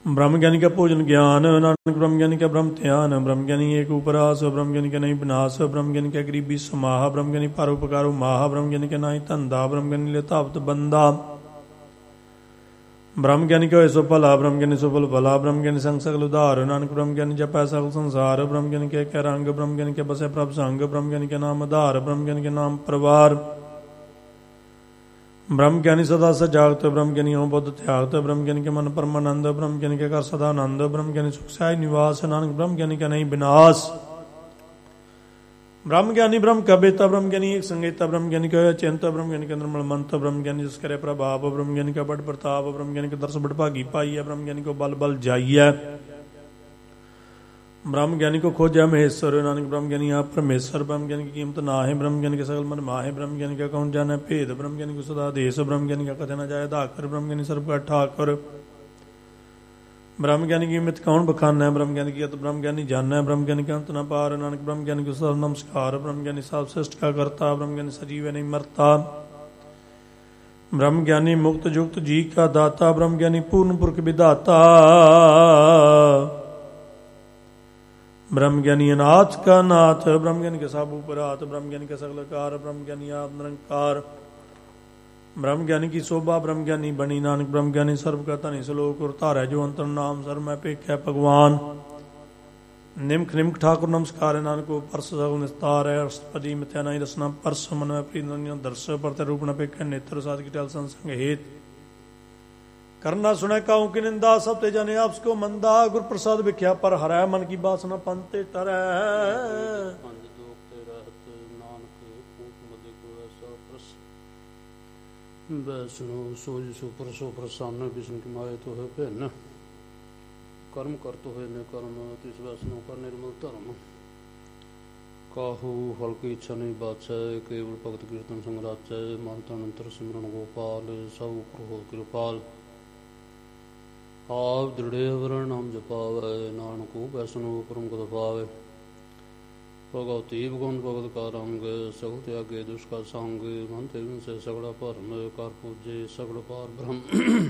ब्रह्म ज्ञानी का भोजन ज्ञान, नानक ब्रह्म ज्ञानी का ब्रह्म ध्यान, ब्रह्म ज्ञानी एक उपरास, ब्रह्म ज्ञानी का नहीं विनाश, ब्रह्म ज्ञानी का गरीबी समाह, ब्रह्म ज्ञानी परोपकारो माह, ब्रह्म ज्ञानी का नहीं धंधा, ब्रह्म ज्ञानी लेतावत बंदा, ब्रह्म ज्ञानी का सो भला, ब्रह्म ज्ञानी सो फल भला, ब्रह्म ज्ञानी संग सकल उधार, नानक ब्रह्म ज्ञानी जपै सकल संसार, ब्रह्म ज्ञानी के कै रंग, ब्रह्म ज्ञानी के बसे प्रभ संग, ब्रह्म ज्ञानी के नाम आधार, ब्रह्म ज्ञानी के नाम परिवार, ब्रह्म ज्ञानी सदा सजागत, ब्रह्म ज्ञानी हो बुद्ध त्यागत, ब्रह्म ज्ञानी के मन परमानंद, ब्रह्म ज्ञानी के कर सदा आनंद, ब्रह्म ज्ञानी सुख साई निवास, नानक ब्रह्म ज्ञानी का नहीं विनाश, ब्रह्म ज्ञानी ब्रह्म का बेता, ब्रह्म ज्ञानी एक संगीता, ब्रह्म ज्ञानी का चिंता, ब्रह्म ज्ञानी के निर्मल मंत्र, ब्रह्म ज्ञानी जिस करे प्रभाव, ब्रह्म ज्ञानी का बड़ प्रताप, ब्रह्म ज्ञानी के दर्श बड़ भागी पाई है, ब्रह्म ज्ञानी को बल बल जाइए, ब्रह्म ज्ञानी को खोजा महेश्वर, नानक ब्रह्म ज्ञानी आप परमेश्वर, ब्रह्म ज्ञानी की कीमत ना है, ब्रह्म ज्ञानी के सकल मन माहे, ब्रह्म ज्ञानी का कौन जाने भेद, ब्रह्म ज्ञानी को सदा देश, ब्रह्म ज्ञानी का कथे न जाए धाकर, ब्रह्म ज्ञानी सर्व का ठाकर, ब्रह्म ज्ञानी की कीमत कौन बखाना है, ब्रह्म ज्ञानी की अत ब्रह्म ज्ञानी जाना है, ब्रह्म ज्ञानी का अंत न पार, नानक ब्रह्म ज्ञानी को सदा नमस्कार, ब्रह्म ज्ञानी साफ श्रेष्ठ का करता, ब्रह्म ज्ञानी सजीव नहीं मरता, ब्रह्म ज्ञानी मुक्त जुक्त जी का दाता, ब्रह्म ज्ञानी पूर्ण पुरख विधाता, ब्रह्म ज्ञानी अनाथ का नाथ, ब्रह्म ज्ञानी के सब उपरात, ब्रह्म ज्ञानी के सकल कार, ब्रह्म ज्ञानी आप निरंकार, ब्रह्म ज्ञानी की शोभा, ब्रह्म ज्ञानी बनी, नानक ब्रह्म ज्ञानी सर्व का धनी श्लोक और तार है जो अंतर नाम सर में पेख है भगवान, निम्ख निम्ख ठाकुर नमस्कार है, नानक को परस सगुण निस्तार है, अष्टपदी मिथ्या नहीं रसना परस मन में प्रीत दर्श परत रूप न पेख नेत्र साध की टल संसंग हेत, करना सुने काऊ की निंदा, सब ते जाने आपको मंदा, गुर प्रसाद विख्या पर हरै, मन की बासना पंते तरह, वैष्णो सोज सुपर सो प्रसन्न, विष्णु की माए तो है भिन्न, कर्म कर तो है न कर्म, तिस वैष्णो का निर्मल धर्म, काहू फल की इच्छा नहीं बाचै, केवल भगत कीर्तन संग राचै, मानता अंतर सिमरन गोपाल, सब हो कृपाल, आप दृढ़ वरण नाम जपावै, नानको वैष्णो परम गत पावै, भगवती भगवंत भगत का रंग, सगल त्यागे दुष्का संग, मन तेवन से सगड़ा भरम, कर पूजे सगड़ पार ब्रह्म,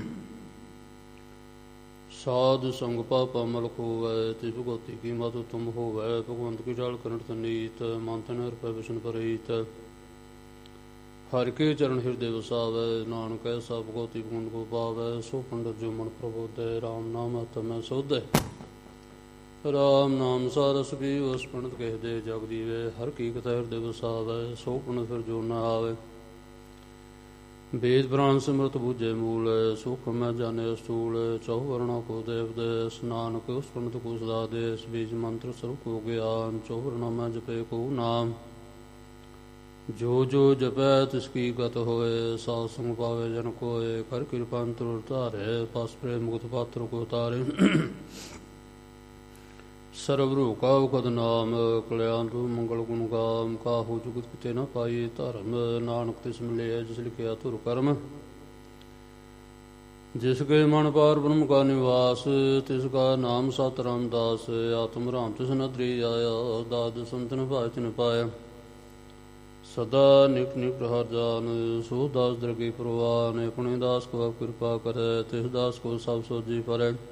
साधु संग पापा मल खोवै, तिस भगवती की मत तुम होवै, भगवंत की डाल करत नीत, मानतन हर विष्णु परीत, हर के चरण हृदय वसावै, नानक ऐसा भगवती भगवंत को पावै, सो पंडित जो मन प्रबोधै, राम नाम तमै सोधै, राम नाम सारस भी उस पंडित कह दे जग दीवे, हर की कथा हृदय वसावै, सो पंडित फिर जो न आवे, वेद पुराण सिमरत बूझे मूल, सुख में जाने स्थूल, चौह वर्णा को देव देश, नानक उस पंडित को सदा देश, बीज मंत्र स्वरूप को ज्ञान, चौह वर्णा में जपे को नाम, जो जो जपै तिसकी गत होए, साध संग पावे जन कोय, कर कृपा अंतर तारे, पास प्रेम मुक्त पात्र को तारे, सर्वरू का कद नाम, कल्याण मंगल गुण गाम, काहू जुगत किते न पाई धर्म, नानक तिस मिले जिस लिखिया तुर कर्म, जिसके मन पार ब्रह्म का निवास, तिसका नाम सत रामदास, आत्म राम तिस नदरी आया, दाद संतन भाय तिन पाया, सदा निक निक हर जान, सो दास दरगी प्रवान, अपने दास को कृपा करे, तिस दास को सब सोजी परे,